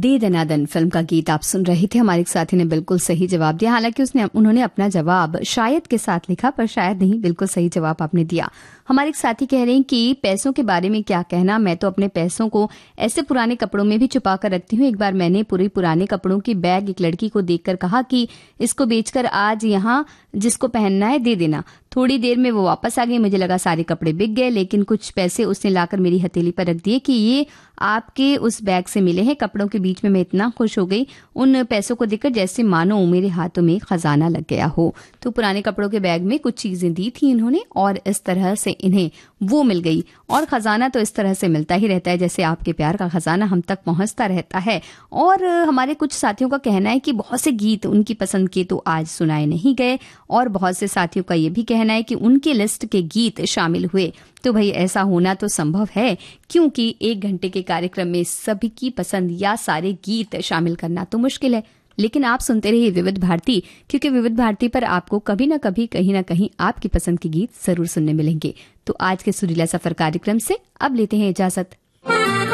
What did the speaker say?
दे दनादन film का गीत आप सुन रहे थे। हमारे एक साथी ने बिल्कुल सही जवाब दिया। हालांकि उन्होंने अपना जवाब शायद के साथ लिखा, पर शायद नहीं, बिल्कुल सही जवाब आपने दिया। हमारे एक साथी कह रहे हैं कि पैसों के बारे में क्या कहना, मैं तो अपने पैसों को ऐसे पुराने कपड़ों में भी छुपा कर रखती हूँ। एक बार मैंने पूरे पुराने कपड़ों की बैग एक लड़की को देखकर कहा कि इसको बेचकर आज यहाँ जिसको पहनना है दे देना। थोड़ी देर में वो वापस आ गई। मुझे लगा सारे कपड़े बिक गए, लेकिन कुछ पैसे उसने लाकर मेरी हथेली पर रख दिए कि ये आपके उस बैग से मिले हैं। कपड़ों के बीच में मैं इतना खुश हो गई उन पैसों को देखकर, जैसे मानो मेरे हाथों में खजाना लग गया हो। तो पुराने कपड़ों के बैग में कुछ चीजें दी थी इन्होंने और इस तरह से इन्हें वो मिल गई। और खजाना तो इस तरह से मिलता ही रहता है जैसे आपके प्यार का खजाना हम तक पहुंचता रहता है। और हमारे कुछ साथियों का कहना है कि बहुत से गीत उनकी पसंद के तो आज सुनाए नहीं गए, और बहुत से साथियों का ये भी कहना है कि उनके लिस्ट के गीत शामिल हुए। तो भाई ऐसा होना तो संभव है, क्योंकि 1 घंटे के कार्यक्रम में सभी की पसंद या सारे गीत शामिल करना तो मुश्किल है। लेकिन आप सुनते रहिए विविध भारती, क्योंकि विविध भारती पर आपको कभी ना कभी कहीं ना कहीं आपकी पसंद के गीत जरूर सुनने मिलेंगे। तो आज के सुरीला सफर कार्यक्रम से अब लेते हैं इजाजत।